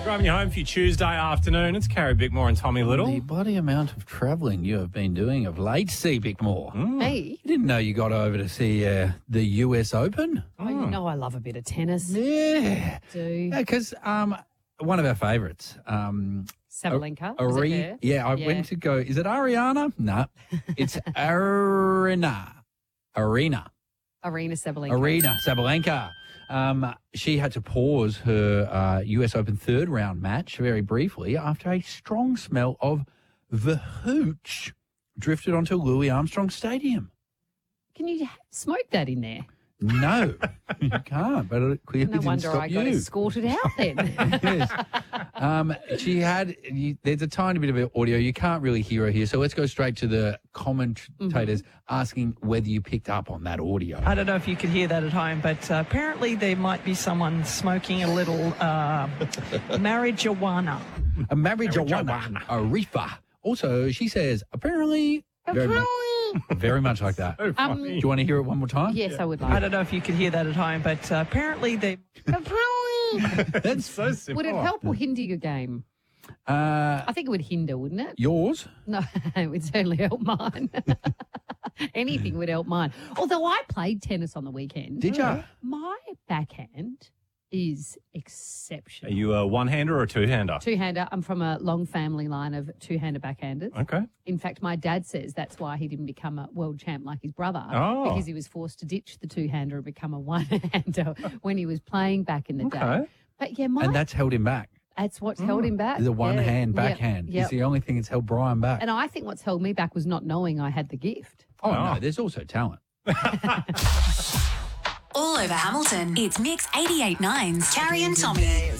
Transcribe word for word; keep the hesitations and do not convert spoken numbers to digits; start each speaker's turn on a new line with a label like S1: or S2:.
S1: Driving you home for your Tuesday afternoon. It's Carrie Bickmore and Tommy Little.
S2: The bloody amount of travelling you have been doing of late, C. Bickmore.
S1: Mm.
S3: Me?
S2: You didn't know you got over to see uh, the U S Open?
S3: Oh, you know I love a bit of tennis.
S2: Yeah.
S3: Do
S2: Because um, one of our favourites, um,
S3: Sabalenka?
S2: Ari-
S3: Was it there?
S2: yeah, I
S3: Yeah.
S2: went to go. Is it Ariana? No, it's Arena. Arena.
S3: Arena Sabalenka.
S2: Arena Sabalenka. Um, she had to pause her uh, U S Open third round match very briefly after a strong smell of the hooch drifted onto Louis Armstrong Stadium.
S3: Can you smoke that in there?
S2: No, you can't, but it clearly
S3: No
S2: didn't
S3: wonder
S2: stop
S3: I got
S2: you.
S3: escorted out then.
S2: Yes. Um, she had, you, there's a tiny bit of audio. You can't really hear her here. So let's go straight to the commentators
S3: Mm-hmm.
S2: asking whether you picked up on that audio.
S4: I don't know if you could hear that at home, but uh, apparently there might be someone smoking a little uh, marijuana.
S2: A marijuana, a reefer. Also, she says, apparently, very, mu- very much like that.
S1: So
S3: Um,
S1: funny.
S2: Do you want to hear it one more time?
S3: Yes, I would
S4: I
S3: like.
S4: don't know if you could hear that at home, but uh, apparently they.
S1: That's so simple.
S3: Would it help or hinder your game?
S2: Uh,
S3: I think it would hinder, wouldn't it?
S2: yours?
S3: No, it would certainly help mine. Anything would help mine. Although I played tennis on the weekend.
S2: Did ya?
S3: My backhand is
S1: Are
S3: exceptional.
S1: you a one-hander or a two-hander?
S3: Two-hander. I'm from a long family line of two-hander backhanders.
S1: Okay.
S3: In fact, my dad says that's why he didn't become a world champ like his brother,
S1: Oh.
S3: because he was forced to ditch the two-hander and become a one-hander when he was playing back in the day.
S1: Okay.
S3: But yeah, my,
S2: And that's held him back.
S3: that's what's held him back.
S2: The one
S3: Yeah.
S2: hand
S3: Yep.
S2: backhand
S3: Yep.
S2: is the only thing that's held Brian back.
S3: And I think what's held me back was not knowing I had the gift.
S2: oh,
S1: Oh.
S2: no, there's also talent.
S5: All over Hamilton, it's Mix eighty-eight point nine's Carrie and Tommy.